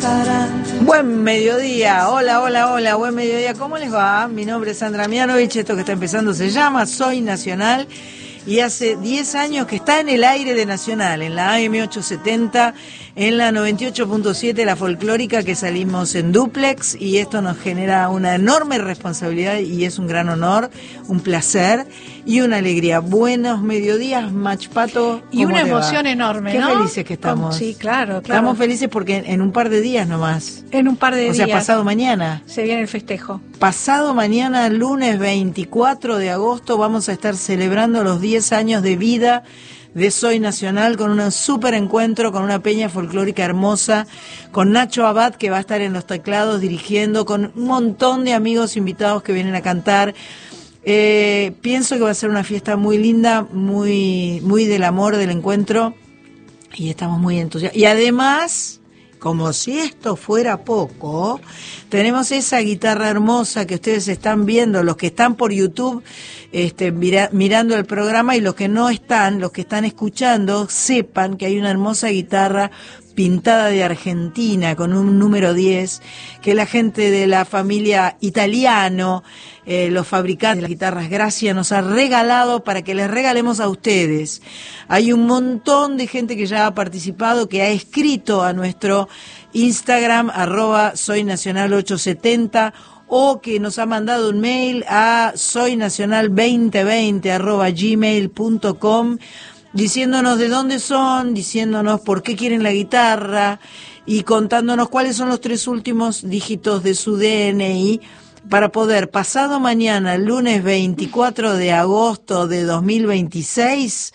Buen mediodía, hola, buen mediodía, ¿cómo les va? Mi nombre es Sandra Mianovich, esto que está empezando se llama Soy Nacional y hace 10 años que está en el aire de Nacional, en la AM870, en la 98.7, la folclórica, que salimos en dúplex, y esto nos genera una enorme responsabilidad y es un gran honor, un placer y una alegría. Buenos mediodías, Machpato. Y una emoción enorme, ¿no? Qué felices que estamos. Sí, claro. Estamos felices porque en un par de días nomás. En un par de días. O sea, pasado mañana. Se viene el festejo. Pasado mañana, lunes 24 de agosto, vamos a estar celebrando los 10 años de vida de Soy Nacional, con un súper encuentro, con una peña folclórica hermosa, con Nacho Abad, que va a estar en los teclados dirigiendo, con un montón de amigos invitados que vienen a cantar. Pienso que va a ser una fiesta muy linda, muy del amor, del encuentro, y estamos muy entusiasmados. Y además, como si esto fuera poco, tenemos esa guitarra hermosa que ustedes están viendo, los que están por YouTube mirando el programa, y los que no están, los que están escuchando, sepan que hay una hermosa guitarra pintada de Argentina con un número 10, que la gente de la familia Italiano, los fabricantes de las guitarras Gracia, nos ha regalado para que les regalemos a ustedes. Hay un montón de gente que ya ha participado, que ha escrito a nuestro Instagram, @soynacional870, o que nos ha mandado un mail a soynacional2020@gmail.com, diciéndonos de dónde son, diciéndonos por qué quieren la guitarra y contándonos cuáles son los 3 últimos dígitos de su DNI, para poder pasado mañana, lunes 24 de agosto de 2026,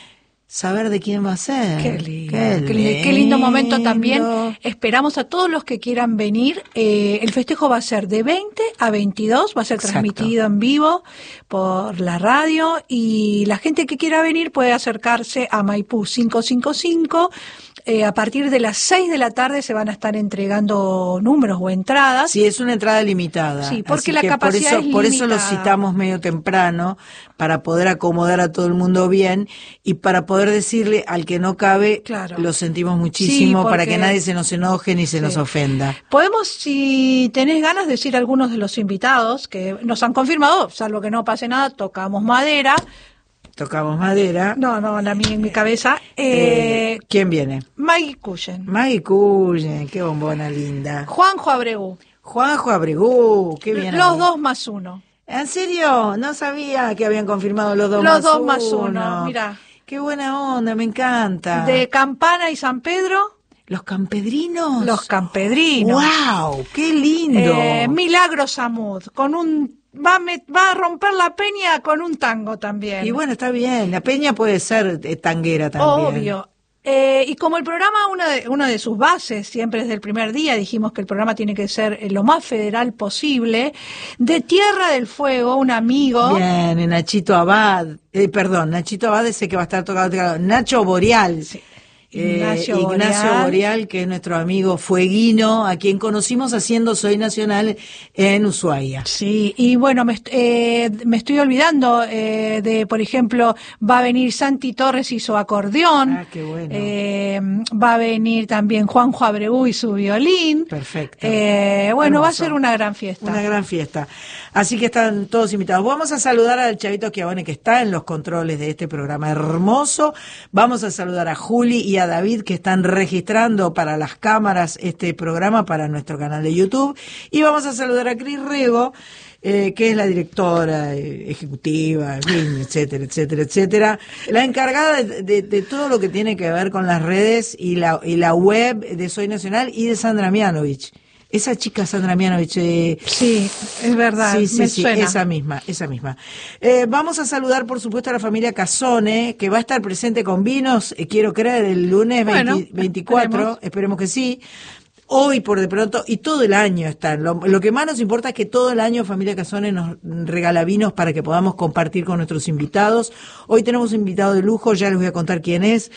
saber de quién va a ser. Qué lindo momento también. Esperamos a todos los que quieran venir. El festejo va a ser de 20 a 22, va a ser transmitido en vivo por la radio, y la gente que quiera venir puede acercarse a Maipú 555. A partir de las 6 de la tarde se van a estar entregando números o entradas. Sí, es una entrada limitada. Sí, porque así la capacidad es limitada. Por eso lo citamos medio temprano, para poder acomodar a todo el mundo bien y para poder decirle al que no cabe, claro, lo sentimos muchísimo, sí, para que nadie se nos enoje ni se nos ofenda. Podemos, si tenés ganas, decir algunos de los invitados que nos han confirmado, salvo que no pase nada, tocamos madera. Tocamos madera. No, en mi cabeza. ¿Quién viene? Maggie Cullen. Maggie Cullen, qué bombona linda. Juanjo Abreu. Juanjo Abreu, qué bien. Los 2+1. ¿En serio? No sabía que habían confirmado los 2+1. Los 2+1, mirá. Qué buena onda, me encanta. De Campana y San Pedro. ¿Los campedrinos? Los campedrinos. ¡Wow! ¡Qué lindo! Milagro Samud, con un... Va a romper la peña con un tango también. Y bueno, está bien. La peña puede ser tanguera también. Obvio. Y como el programa, una de sus bases, siempre desde el primer día dijimos que el programa tiene que ser lo más federal posible, de Tierra del Fuego, un amigo. Bien, Nachito Abad. Nachito Abad es el que va a estar tocando. Nacho Boreal. Sí. Ignacio Boreal, que es nuestro amigo fueguino, a quien conocimos haciendo Soy Nacional en Ushuaia. Sí, y bueno, me estoy olvidando de, por ejemplo, va a venir Santi Torres y su acordeón. Ah, qué bueno. Va a venir también Juanjo Abreu y su violín. Perfecto. Bueno, hermoso. Va a ser una gran fiesta. Una gran fiesta. Así que están todos invitados. Vamos a saludar al Chavito Chiavone, que está en los controles de este programa hermoso. Vamos a saludar a Juli y a David, que están registrando para las cámaras este programa para nuestro canal de YouTube. Y vamos a saludar a Cris Rego, que es la directora ejecutiva, en fin, etcétera, etcétera, etcétera. La encargada de todo lo que tiene que ver con las redes y la web de Soy Nacional y de Sandra Mianovich. Esa chica Sandra Mianovich. Sí, es verdad. Sí, suena. esa misma. Vamos a saludar, por supuesto, a la familia Casone, que va a estar presente con vinos, quiero creer, el lunes 24, esperemos que sí. Hoy, por de pronto, y todo el año están. Lo que más nos importa es que todo el año Familia Casone nos regala vinos para que podamos compartir con nuestros invitados. Hoy tenemos un invitado de lujo, ya les voy a contar quién es.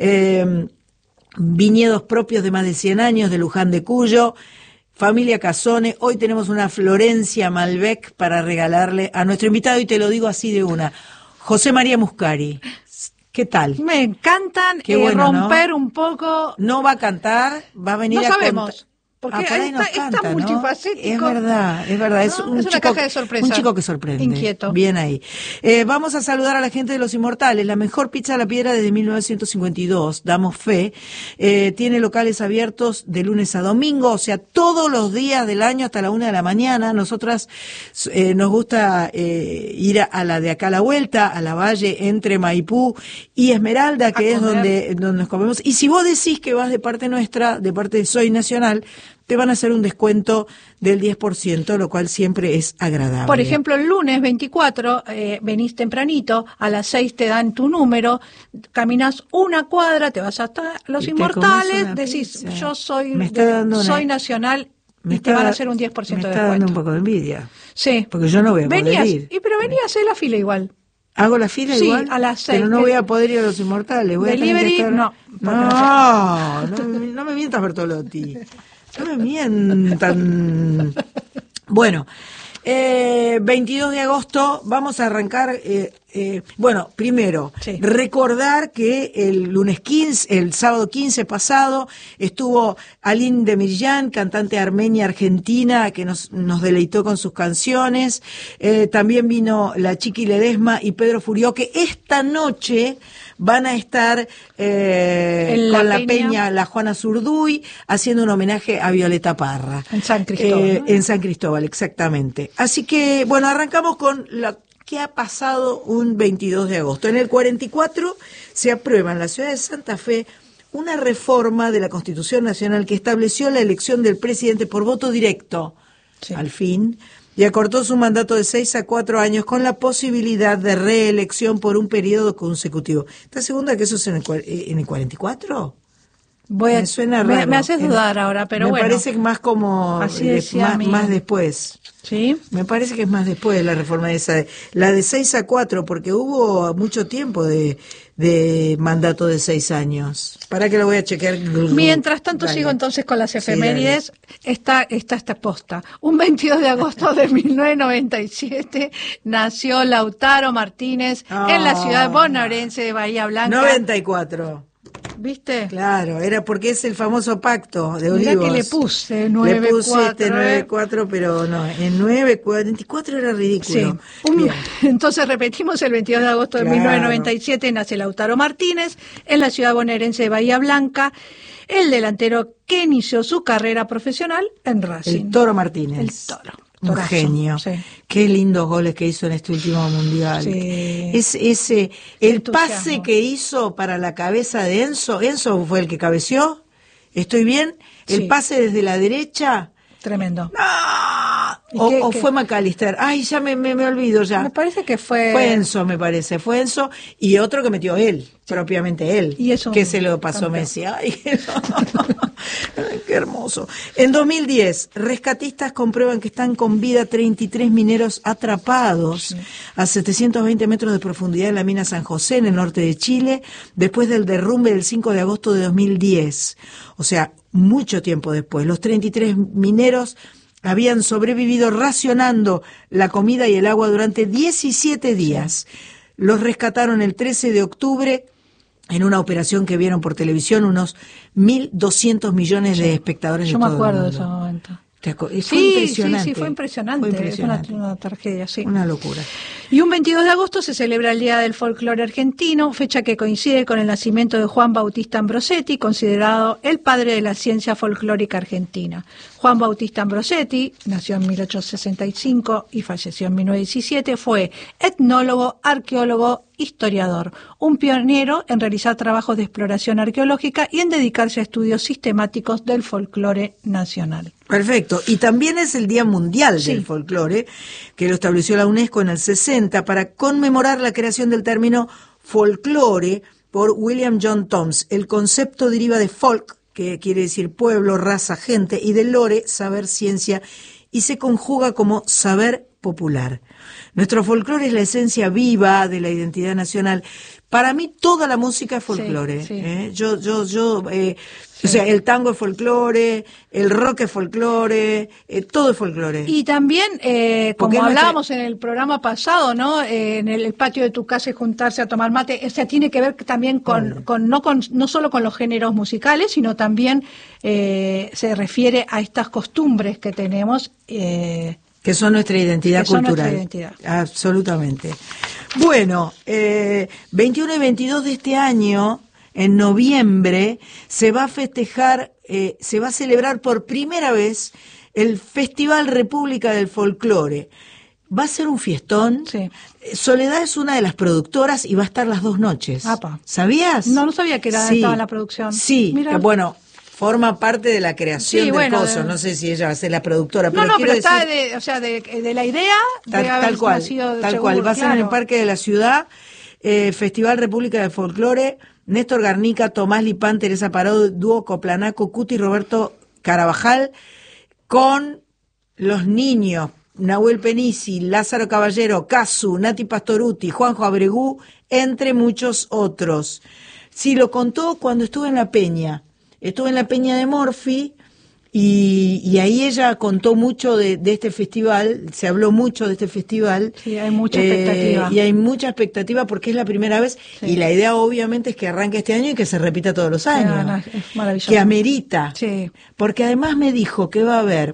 Viñedos propios de más de 100 años, de Luján de Cuyo. Familia Casone, hoy tenemos una Florencia Malbec para regalarle a nuestro invitado, y te lo digo así de una, José María Muscari. ¿Qué tal? Me encantan. Qué bueno, romper, ¿no? Un poco. No va a cantar, va a venir no a sabemos. Porque por ahí nos canta, está ¿no? multifacético. Es verdad. ¿No? Es una caja de sorpresa. Un chico que sorprende. Inquieto. Bien ahí. Vamos a saludar a la gente de Los Inmortales, la mejor pizza a la piedra desde 1952, damos fe. Tiene locales abiertos de lunes a domingo, o sea, todos los días del año hasta la 1 de la mañana. Nosotras nos gusta ir a la de acá a la vuelta, a la valle entre Maipú y Esmeralda, que es donde nos comemos. Y si vos decís que vas de parte nuestra, de parte de Soy Nacional, te van a hacer un descuento del 10%, lo cual siempre es agradable. Por ejemplo, el lunes 24 venís tempranito, a las 6 te dan tu número, caminas una cuadra, te vas hasta Los Inmortales, decís, pizza. yo soy nacional, y te van a hacer un 10% de descuento. Me está dando un poco de envidia. Sí. Porque yo no voy a poder ir. Pero venías a hacer la fila igual. ¿Hago la fila igual? Sí, a las 6. Pero no voy a poder ir a Los Inmortales. Voy Delivery, a tener que estar... no. No me mientas, Bertolotti. No me mientan. Bueno, 22 de agosto vamos a arrancar. Bueno, primero, recordar que el sábado 15 pasado, estuvo Aline de Millán, cantante armenia argentina, que nos deleitó con sus canciones. También vino la Chiqui Ledesma y Pedro Furió, que esta noche van a estar con la Peña La Juana Zurduy haciendo un homenaje a Violeta Parra. En San Cristóbal. ¿No? En San Cristóbal, exactamente. Así que, bueno, arrancamos con ¿qué ha pasado un 22 de agosto? En el 44 se aprueba en la ciudad de Santa Fe una reforma de la Constitución Nacional que estableció la elección del presidente por voto directo, al fin, y acortó su mandato de 6 a 4 años con la posibilidad de reelección por un periodo consecutivo. ¿Estás segura que eso es en el 44? Me suena raro. Me haces dudar ahora, pero me bueno. Me parece más como más después. ¿Sí? Me parece que es más después de la reforma esa, la de 6 a 4, porque hubo mucho tiempo de mandato de 6 años. ¿Para qué lo voy a chequear? Mientras tanto sigo entonces con las efemérides. Está esta posta. Un 22 de agosto de 1997 nació Lautaro Martínez en la ciudad bonaerense de Bahía Blanca. 94. ¿Viste? Claro, era porque es el famoso pacto de Olivos. Mirá que le puse 94. Le puse 94, pero no, en 944 era ridículo. Sí. Entonces repetimos, el 22 de agosto de 1997 nace Lautaro Martínez en la ciudad bonaerense de Bahía Blanca, el delantero que inició su carrera profesional en Racing. El Toro Martínez. El Toro. Un genio. Sí. Qué lindos goles que hizo en este último mundial. Sí. El pase que hizo para la cabeza de Enzo. Enzo fue el que cabeció. ¿Estoy bien? El pase desde la derecha. Tremendo. ¡No! ¿O fue McAllister? Ay, ya me olvido ya. Me parece que fue... Fue Enzo, me parece. Fue Enzo y otro que metió él, propiamente él. Y eso que se lo pasó campeón. Messi. Ay, qué hermoso. En 2010, rescatistas comprueban que están con vida 33 mineros atrapados a 720 metros de profundidad en la mina San José, en el norte de Chile, después del derrumbe del 5 de agosto de 2010. O sea, mucho tiempo después. Los 33 mineros habían sobrevivido racionando la comida y el agua durante 17 días. Los rescataron el 13 de octubre en una operación que vieron por televisión unos 1.200 millones de espectadores de todo el mundo. Yo me acuerdo de ese momento. Fue impresionante. Sí, fue impresionante. Es una tragedia, sí. Una locura. Y un 22 de agosto se celebra el Día del Folclore Argentino, fecha que coincide con el nacimiento de Juan Bautista Ambrosetti, considerado el padre de la ciencia folclórica argentina. Juan Bautista Ambrosetti nació en 1865 y falleció en 1917. Fue etnólogo, arqueólogo, historiador, un pionero en realizar trabajos de exploración arqueológica y en dedicarse a estudios sistemáticos del folclore nacional. Perfecto. Y también es el Día Mundial del Folclore, que lo estableció la UNESCO en el 60 para conmemorar la creación del término folclore por William John Thoms. El concepto deriva de folk, que quiere decir pueblo, raza, gente, y de lore, saber, ciencia, y se conjuga como saber popular. Nuestro folclore es la esencia viva de la identidad nacional. Para mí toda la música es folclore. Yo O sea, el tango es folclore, el rock es folclore, todo es folclore. Y también, como hablábamos en el programa pasado, ¿no? En el patio de tu casa y juntarse a tomar mate, o sea, tiene que ver también no solo con los géneros musicales, sino también se refiere a estas costumbres que tenemos. Que son nuestra identidad cultural. Nuestra identidad. Absolutamente. Bueno, 21 y 22 de este año, en noviembre, se va a festejar, se va a celebrar por primera vez el Festival República del Folclore. Va a ser un fiestón. Sí. Soledad es una de las productoras y va a estar las 2 noches. Apa. ¿Sabías? No sabía que estaba en la producción. Sí, bueno, forma parte de la creación del coso. No sé si ella va a ser la productora, pero pero está de la idea tal cual. Va a ser en el Parque de la Ciudad, Festival República del Folclore, Néstor Garnica, Tomás Lipán, Teresa Parado, Dúo Coplanaco, Cuti, Roberto Carabajal, con los niños Nahuel Penisi, Lázaro Caballero, Casu, Nati Pastoruti, Juanjo Abregú, entre muchos otros. Sí, lo contó cuando estuve en La Peña. Estuve en La Peña de Morphy y ahí ella contó mucho de este festival, se habló mucho de este festival. Sí, hay mucha expectativa. Y hay mucha expectativa porque es la primera vez y la idea obviamente es que arranque este año y que se repita todos los años. Es maravilloso. Que amerita. Sí. Porque además me dijo que va a haber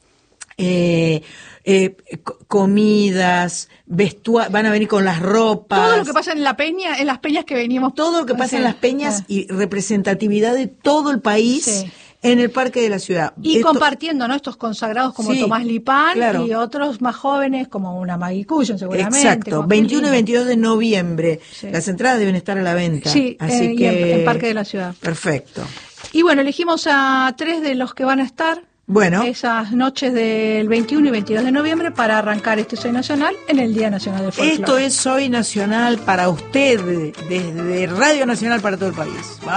comidas, van a venir con las ropas. Todo lo que pasa en la peña, en las peñas que venimos. Todo lo que pasa en las peñas y representatividad de todo el país en el Parque de la Ciudad. Y compartiendo, ¿no? Estos consagrados como Tomás Lipán y otros más jóvenes como una Maggie Cullen, seguramente. Exacto, 21 y 22 de noviembre. Sí. Las entradas deben estar a la venta. Sí, así que en Parque de la Ciudad. Perfecto. Y bueno, elegimos a 3 de los que van a estar. Bueno. Esas noches del 21 y 22 de noviembre para arrancar este Soy Nacional en el Día Nacional del Folclore. Esto es Soy Nacional para usted, desde Radio Nacional para todo el país.